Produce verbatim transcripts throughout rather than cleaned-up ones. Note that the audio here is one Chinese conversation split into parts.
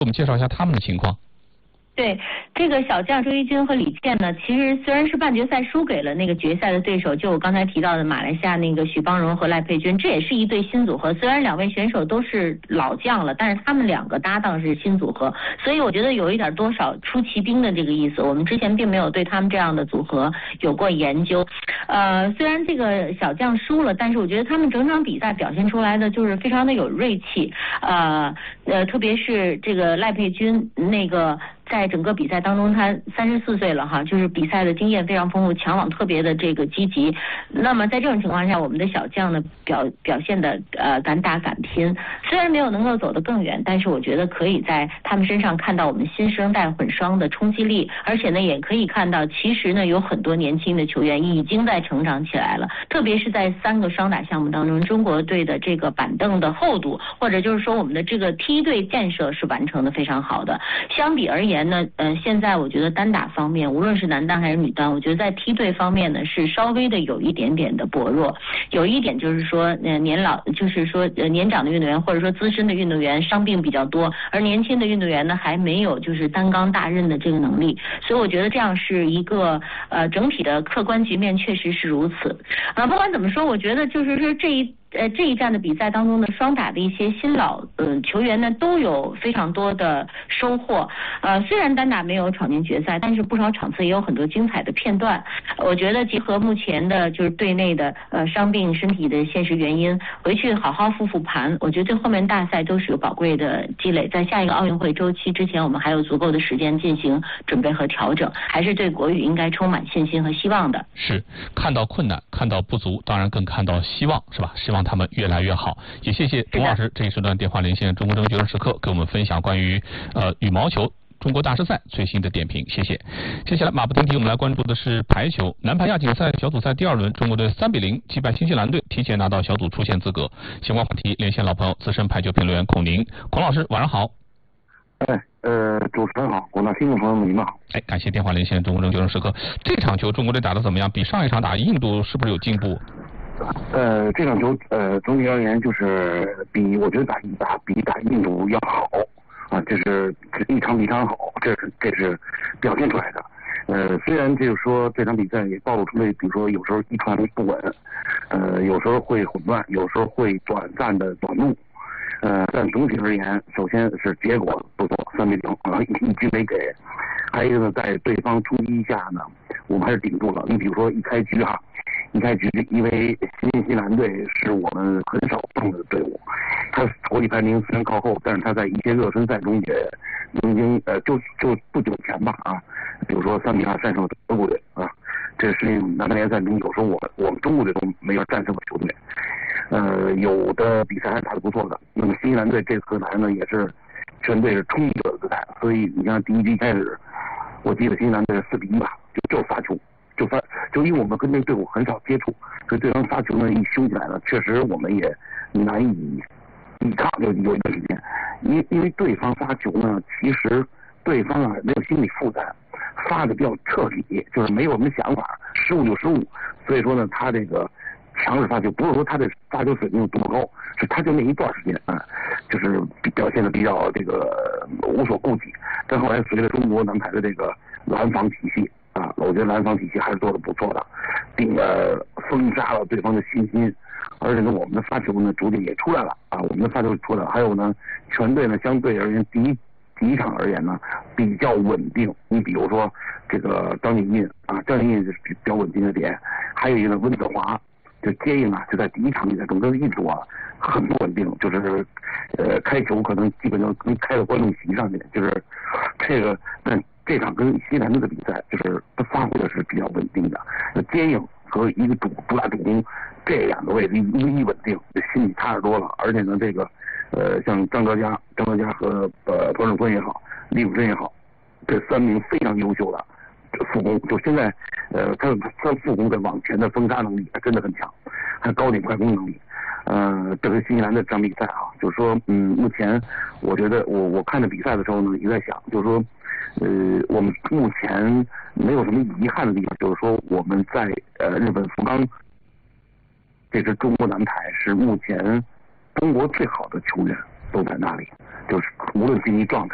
我们介绍一下他们的情况。 对，这个小将周一军和李健呢，其实虽然是半决赛输给了那个决赛的对手，就我刚才提到的马来西亚那个许邦荣和赖佩君，这也是一对新组合。虽然两位选手都是老将了，但是他们两个搭档是新组合，所以我觉得有一点多少出奇兵的这个意思。我们之前并没有对他们这样的组合有过研究。呃，虽然这个小将输了，但是我觉得他们整场比赛表现出来的就是非常的有锐气。呃呃，特别是这个赖佩君那个。在整个比赛当中，他三十四岁了哈，就是比赛的经验非常丰富，抢网特别的这个积极。那么在这种情况下，我们的小将呢表表现的呃敢打敢拼，虽然没有能够走得更远，但是我觉得可以在他们身上看到我们新生代混双的冲击力，而且呢也可以看到，其实呢有很多年轻的球员已经在成长起来了，特别是在三个双打项目当中，中国队的这个板凳的厚度，或者就是说我们的这个梯队建设是完成的非常好的。相比而言。那呃，现在我觉得单打方面，无论是男单还是女单，我觉得在梯队方面呢是稍微的有一点点的薄弱。有一点就是说，呃，年老就是说呃年长的运动员或者说资深的运动员伤病比较多，而年轻的运动员呢还没有就是担纲大任的这个能力。所以我觉得这样是一个呃整体的客观局面确实是如此。啊，不管怎么说，我觉得就是说这一。呃，这一站的比赛当中的双打的一些新老呃球员呢，都有非常多的收获。呃，虽然单打没有闯进决赛，但是不少场次也有很多精彩的片段。我觉得结合目前的就是队内的呃伤病身体的现实原因，回去好好复复盘，我觉得对后面大赛都是有宝贵的积累。在下一个奥运会周期之前，我们还有足够的时间进行准备和调整，还是对国羽应该充满信心和希望的。 是，看到困难，看到不足，当然更看到希望，是吧？希望他们越来越好。也谢谢董老师这一时段电话连线中国争决胜时刻，给我们分享关于呃羽毛球中国大师赛最新的点评，谢谢。接下来马不停蹄，我们来关注的是排球男排亚锦赛小组赛第二轮，中国队三比零击败新西兰队，提前拿到小组出线资格。相关话题连线老朋友资深排球评论员孔宁，孔老师晚上好。 哎，呃，主持人好，广大听众朋友们你们好。 哎，感谢电话连线中国争决胜时刻。这场球中国队打得怎么样？比上一场打印度是不是有进步？ 呃，这场球呃，总体而言就是比我觉得打打比打印度要好啊，这是一场比一场好，这是这是表现出来的。呃，虽然就是说这场比赛也暴露出来，比如说有时候一传不稳，呃，有时候会混乱，有时候会短暂的短路，呃，但总体而言，首先是结果不错，三比零啊，一局没给。还有一个呢，在对方冲击下呢，我们还是顶住了。你比如说一开局哈、啊。一开局，因为新西兰队是我们很少碰的队伍，他国际排名虽然靠后，但是他在一些热身赛中也曾经呃，就就不久前吧啊，比如说三比二战胜了德国队啊，这是男排联赛中有时候我们我们中国队都没有战胜过球队，呃，有的比赛还打得不错的。那么新西兰队这次来呢，也是全队是冲击者的姿态，所以你看第一局开始，我记得新西兰队是四比一吧，就就发球。就发，就因为我们跟这个队伍很少接触，所以对方发球呢一凶起来了，确实我们也难以抵抗，有有一段时间，因因为对方发球呢，其实对方啊没有心理负担，发的比较彻底，就是没有什么想法，失误就失误，所以说呢，他这个强势发球，不是说他的发球水平有多么高，是他就那一段时间啊，就是表现的比较这个无所顾忌，但后来随着中国男排的这个拦防体系。啊，我觉得拦防体系还是做的不错的，并呃封杀了对方的信心，而且呢，我们的发球呢逐渐也出来了啊，我们的发球出来了，还有呢，全队呢相对而言，第一第一场而言呢比较稳定。你比如说这个张景印啊，张景印是比较稳定的点，还有一个温泽华，就接应啊，就在第一场比赛中跟印度啊很不稳定，就是呃开球可能基本上跟开到观众席上去，就是这个但。这场跟西南队的比赛，就是他发挥的是比较稳定的，接应和一个主主打主攻这两个位置一一稳定，心里踏实多了。而且呢，这个呃像张哲嘉、张哲嘉和呃彭胜坤也好，李汝珍也好，这三名非常优秀的副攻，就现在呃他他副攻的往前的封杀能力还真的很强，还有高点快攻能力。呃，这个新西兰的这场比赛啊，就是说，嗯，目前我觉得我我看着比赛的时候呢，也在想，就是说。呃，我们目前没有什么遗憾的地方，就是说我们在呃日本福冈，这支中国男排是目前中国最好的球员都在那里，就是无论竞技状态，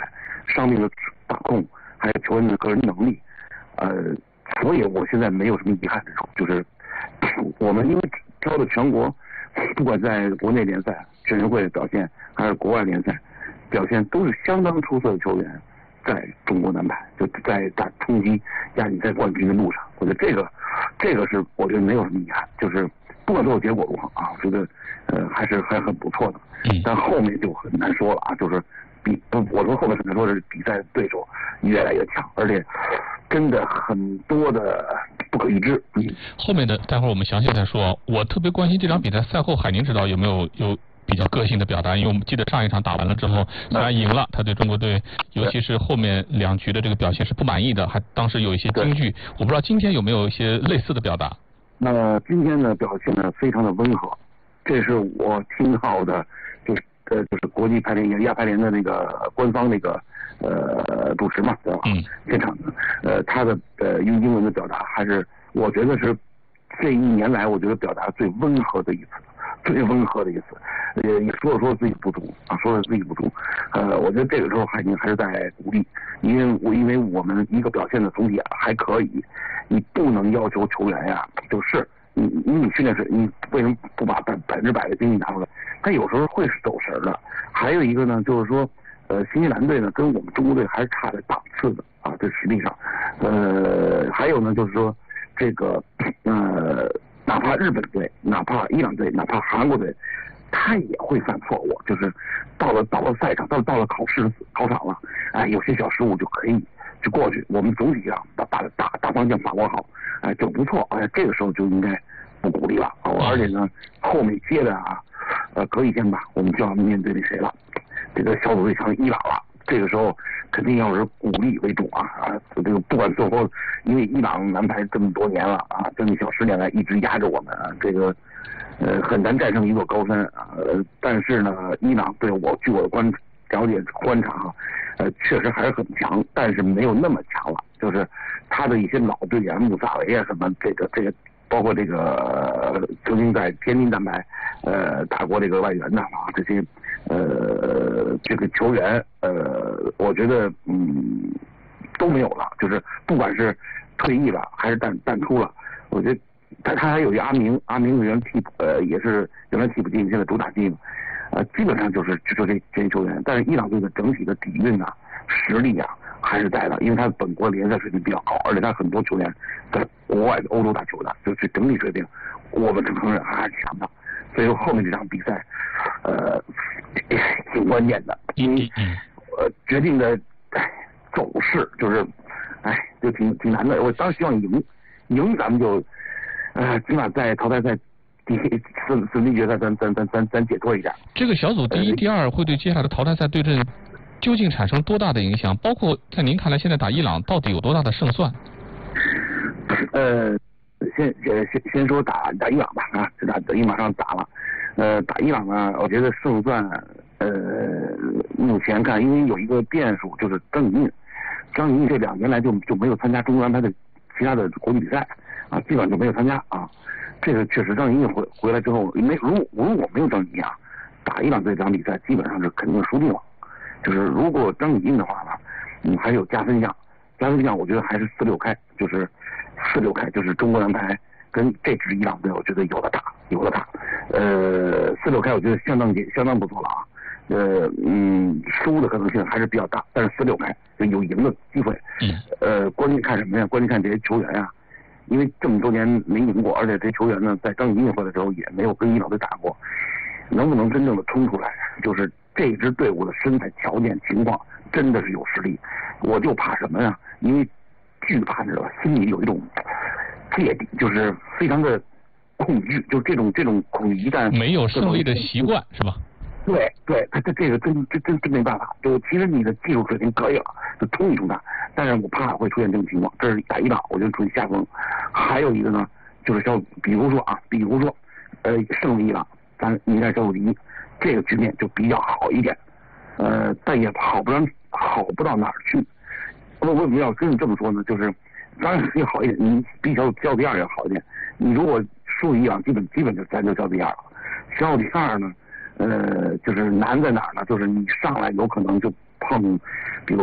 伤病的把控，还有球员的个人能力，呃，所以我现在没有什么遗憾之处，就是我们因为挑的全国，不管在国内联赛全运会的表现，还是国外联赛表现，都是相当出色的球员，在中国男排就在打冲击亚锦赛冠军的路上，我觉得这个这个是我觉得没有什么遗憾，就是不管最后结果如何啊，我觉得呃还是还很不错的，但后面就很难说了啊，就是比不我说后面很难说是比赛对手越来越强，而且真的很多的不可预知。嗯， 后面的待会儿我们详细再说。我特别关心这场比赛赛后海宁指导有没有有比较个性的表达，因为我们记得上一场打完了之后，虽然赢了，他对中国队，尤其是后面两局的这个表现是不满意的，还当时有一些金句。我不知道今天有没有一些类似的表达。 那今天的表现呢，非常的温和，这是我听到的，就是呃，就是国际排联亚排联的那个官方那个呃主持嘛，对吧？ 嗯。现场的呃，他的呃用英文的表达，还是我觉得是这一年来我觉得表达最温和的一次。最温和的一次，呃，也说了说自己不足啊，说了自己不足，呃，我觉得这个时候海宁还是在鼓励，因为我因为我们一个表现的总体还可以，你不能要求球员呀，就是你你训练水，你为什么不把百百分之百的精力拿出来？他有时候会是走神的。还有一个呢，就是说，呃，新西兰队呢跟我们中国队还是差着档次的啊，这实力上，呃，还有呢就是说这个呃。哪怕日本队，哪怕伊朗队，哪怕韩国队，他也会犯错误。就是到了到了赛场，到了到了考试考场了，哎，有些小失误就可以就过去。我们总体上把把大大方向把握好，哎，就不错。哎，这个时候就应该不鼓励了。而且呢，后面接着啊，呃，隔一天吧，我们就要面对那谁了，这个小组最强的伊朗了。这个时候肯定要是鼓励为主啊啊！这个不管最后，因为伊朗男排这么多年了啊，这么小十年来一直压着我们，啊，这个呃很难战胜一座高山啊。呃，但是呢，伊朗对我据我的观了解观察啊，呃确实还是很强，但是没有那么强了。就是他的一些老队员穆萨维啊什么，这个这个包括这个曾经在天津男排呃打过这个外援的啊这些。呃，这个球员，呃，我觉得嗯都没有了，就是不管是退役了还是淡淡出了，我觉得他他还有一阿明，阿明原替补，呃，也是原来替补进，现在主打进，呃，基本上就是就这这些球员。但是伊朗队的整体的底蕴啊、实力啊还是在的，因为他本国联赛水平比较高，而且他很多球员在国外的欧洲打球的，就是整体水平，我们承认还是强的。所以说后面这场比赛，呃，挺关键的，因为呃决定的走势就是，哎，就挺挺难的。我当时希望赢，赢咱们就，呃，起码在淘汰赛第四四分决赛咱咱咱咱咱解脱一下。 这个小组第一、第二会对接下来的淘汰赛对阵究竟产生多大的影响？包括在您看来，现在打伊朗到底有多大的胜算？ 呃。先先先先说打打伊朗吧啊，这打德伊马上打了，呃，打伊朗呢，我觉得胜算呃目前看，因为有一个变数就是张雨雯，张雨雯这两年来就就没有参加中国男排的其他的国际比赛啊，基本上就没有参加啊，这个确实张雨雯回回来之后没如果如果没有张雨雯啊，打伊朗这场比赛基本上是肯定输定了，就是如果张雨雯的话呢，嗯还有加分项，加分项我觉得还是四六开，就是。四六开就是中国男排跟这支伊朗队，我觉得有的打，有的打。呃，四六开我觉得相当相当不错了啊。呃，嗯，输的可能性还是比较大，但是四六开就有赢的机会。 嗯。 呃，关键看什么呀？关键看这些球员呀，因为这么多年没赢过，而且这些球员呢，在张雨雯回来之后也没有跟伊朗队打过，能不能真正的冲出来？就是这支队伍的身材条件情况真的是有实力，我就怕什么呀？因为。惧怕知道吧，心里有一种芥蒂，就是非常的恐惧，就这种这种恐惧一旦没有胜利的习惯是吧？ 对对，他他这个真真真真没办法。就其实你的技术水平可以了，就冲一冲他，但是我怕会出现这种情况。这是打伊朗，我就处于下风。还有一个呢，就是像比如说啊，比如说呃胜利伊朗，咱你在小组第一，这个局面就比较好一点，呃，但也好不到好不到哪儿去。我为什么要跟你这么说呢？就是当然要好一点，你比小小组第二要好一点。你如果输伊朗，基本基本就咱就小组第二了。小组第二呢，呃，就是难在哪儿呢？就是你上来有可能就碰，比如